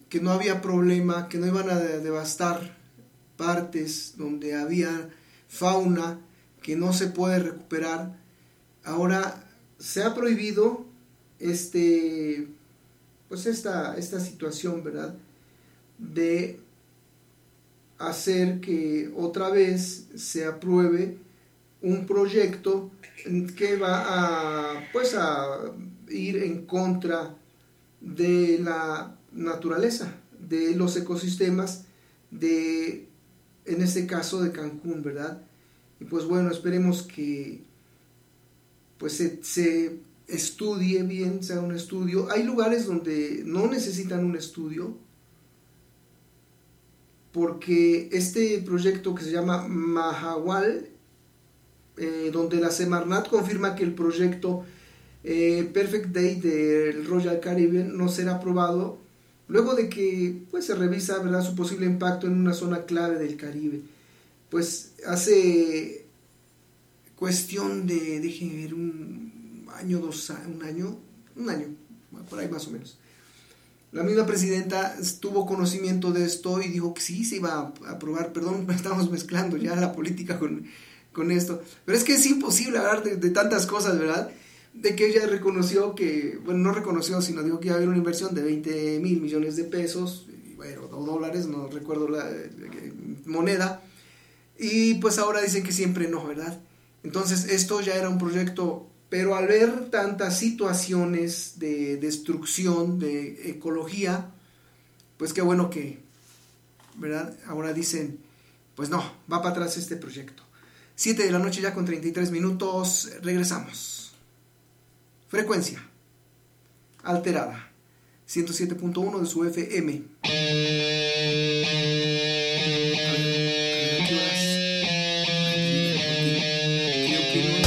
que no había problema, que no iban a devastar partes donde había fauna que no se puede recuperar. Ahora se ha prohibido esta situación, ¿verdad? De hacer que otra vez se apruebe un proyecto que va a ir en contra de la naturaleza, de los ecosistemas, en este caso de Cancún, ¿verdad? Y pues bueno, esperemos que pues se estudie bien, se haga un estudio. Hay lugares donde no necesitan un estudio, porque este proyecto que se llama Mahahual, donde la Semarnat confirma que el proyecto Perfect Day del Royal Caribbean no será aprobado luego de que pues se revisa, ¿verdad?, su posible impacto en una zona clave del Caribe. Pues hace cuestión de, déjenme ver, un año, por ahí más o menos, la misma presidenta tuvo conocimiento de esto y dijo que sí se iba a aprobar. Perdón, estamos mezclando ya la política con esto, pero es que es imposible hablar de tantas cosas, ¿verdad? De que ella reconoció que, bueno, no reconoció, sino dijo que iba a haber una inversión de 20,000 millones de pesos, bueno, o dólares, no recuerdo la moneda, y pues ahora dicen que siempre no, ¿verdad? Entonces esto ya era un proyecto, pero al ver tantas situaciones de destrucción de ecología, pues qué bueno que, ¿verdad?, ahora dicen, pues no, va para atrás este proyecto. 7 de la noche ya con 33 minutos, regresamos. Frecuencia alterada, 107.1 de su FM. Creo que no